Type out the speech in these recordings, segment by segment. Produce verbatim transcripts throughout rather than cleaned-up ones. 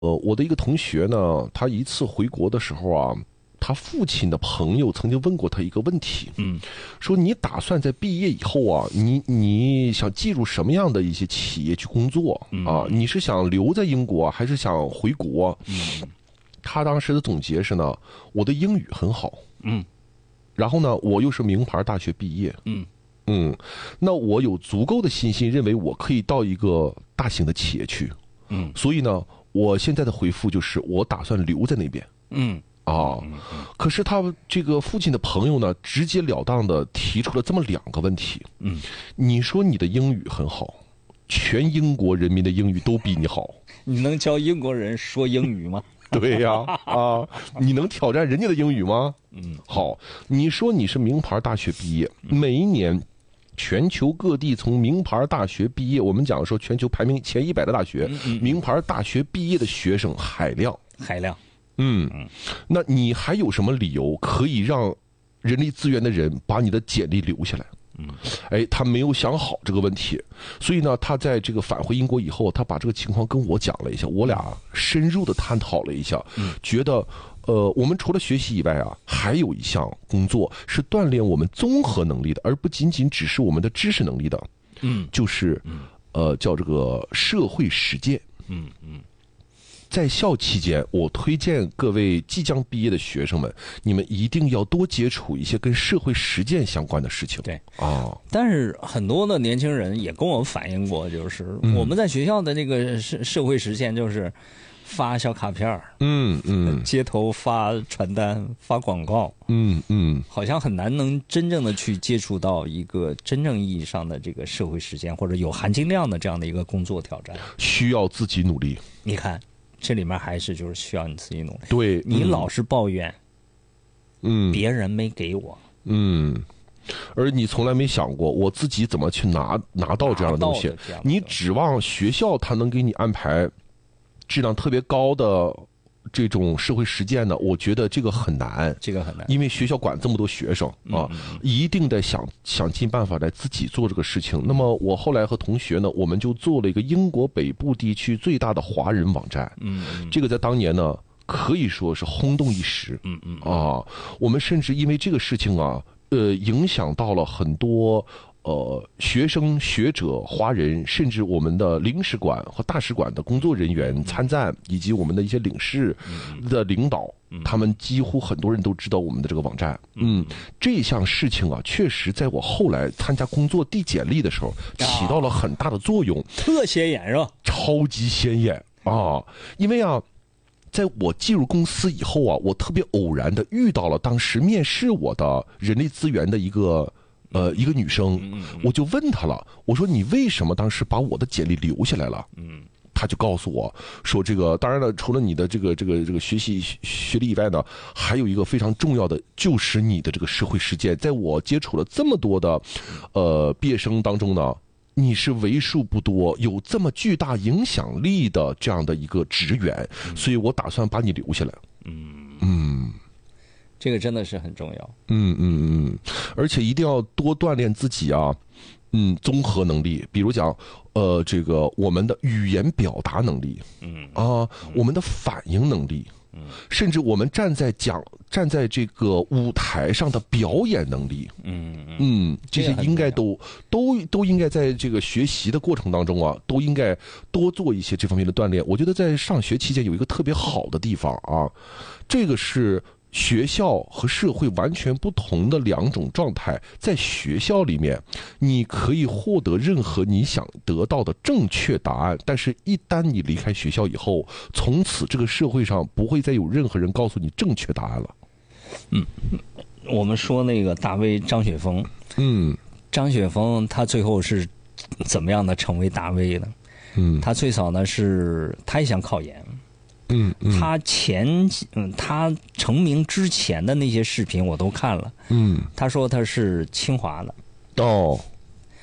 呃，我的一个同学呢，他一次回国的时候啊，他父亲的朋友曾经问过他一个问题， 嗯， 说你打算在毕业以后啊，你你想进入什么样的一些企业去工作啊？你是想留在英国还是想回国？ 嗯， 他当时的总结是呢，我的英语很好， 嗯， 然后呢，我又是名牌大学毕业， 嗯嗯，那我有足够的信心，认为我可以到一个大型的企业去， 嗯， 所以呢，我现在的回复就是我打算留在那边。 嗯啊，可是他这个父亲的朋友呢，直截了当的提出了这么两个问题。 嗯， 你说你的英语很好，全英国人民的英语都比你好， 你能教英国人说英语吗？ 对呀，啊，你能挑战人家的英语吗？ 嗯， 好，你说你是名牌大学毕业，每一年全球各地从名牌大学毕业，我们讲说全球排名前一百的大学，名牌大学毕业的学生海量， 海量。 嗯，那你还有什么理由可以让人力资源的人把你的简历留下来？嗯，哎，他没有想好这个问题，所以呢，他在这个返回英国以后，他把这个情况跟我讲了一下，我俩深入的探讨了一下，嗯，觉得，呃，我们除了学习以外啊，还有一项工作是锻炼我们综合能力的，而不仅仅只是我们的知识能力的，嗯，就是，呃，叫这个社会实践，嗯嗯。在校期间，我推荐各位即将毕业的学生们，你们一定要多接触一些跟社会实践相关的事情。 对啊， 但是很多的年轻人也跟我反映过，就是我们在学校的那个社社会实践，就是发小卡片儿， 嗯嗯， 街头发传单、发广告， 嗯嗯， 好像很难能真正的去接触到一个真正意义上的这个社会实践或者有含金量的这样的一个工作挑战， 需要自己努力。 你看。这里面还是就是需要你自己努力。 对， 你老是抱怨， 嗯， 别人没给我， 嗯，而你从来没想过我自己怎么去拿拿到这样的东西。你指望学校他能给你安排质量特别高的这种社会实践呢？我觉得这个很难， 这个很难， 因为学校管这么多学生啊，嗯嗯、一定得想想尽办法来自己做这个事情。那么我后来和同学呢，我们就做了一个英国北部地区最大的华人网站，嗯，嗯这个在当年呢可以说是轰动一时，嗯嗯啊，我们甚至因为这个事情啊，呃，影响到了很多。呃，学生、学者、华人，甚至我们的领事馆和大使馆的工作人员参赞，以及我们的一些领事的领导，他们几乎很多人都知道我们的这个网站。嗯，这项事情啊，确实在我后来参加工作递简历的时候，起到了很大的作用， 特显眼是吧？ 超级显眼啊！因为啊。在我进入公司以后啊，我特别偶然的遇到了当时面试我的人力资源的一个。呃，一个女生，我就问她了，我说你为什么当时把我的简历留下来了？嗯，她就告诉我说，这个当然了，除了你的这个这个这个学习学历以外呢，还有一个非常重要的，就是你的这个社会实践。在我接触了这么多的，呃，毕业生当中呢，你是为数不多有这么巨大影响力的这样的一个职员，所以我打算把你留下来。嗯嗯。 这个真的是很重要， 嗯嗯嗯，而且一定要多锻炼自己啊，嗯，综合能力，比如讲，呃，这个我们的语言表达能力，嗯啊，我们的反应能力，嗯，甚至我们站在讲站在这个舞台上的表演能力，嗯嗯，这些应该都都都应该在这个学习的过程当中啊，都应该多做一些这方面的锻炼。我觉得在上学期间有一个特别好的地方啊，这个是。学校和社会完全不同的两种状态，在学校里面，你可以获得任何你想得到的正确答案，但是一旦你离开学校以后，从此这个社会上不会再有任何人告诉你正确答案了。 嗯，我们说那个大 V 张雪峰， 嗯， 张雪峰他最后是怎么样的成为大 V 的？嗯，他最早呢是他也想考研。 嗯，嗯他前嗯，他成名之前的那些视频我都看了。嗯，他说他是清华的。 哦，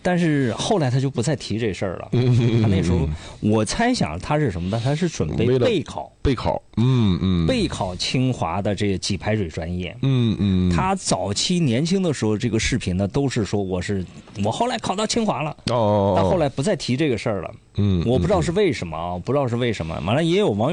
但是后来他就不再提这事儿了。他那时候，我猜想他是什么呢？他是准备备考， 备考，嗯嗯， 备考清华的这个给排水专业。 嗯嗯， 他早期年轻的时候，这个视频呢，都是说我是我后来考到清华了， 哦， 但后来不再提这个事儿了。 嗯， 我不知道是为什么啊，不知道是为什么。完了，也有网友。